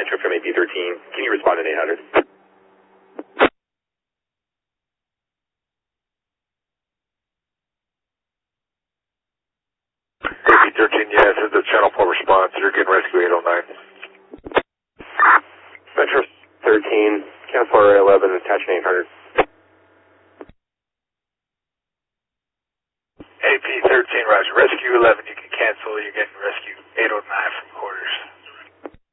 Metro from AP13. Can you respond in 800? AP13, yes, it's a channel 4 response. You're getting rescue 809. Metro 13, cancel RA 11, attaching 800. AP13, roger. Rescue 11, you can cancel. You're getting rescue 809 from quarters.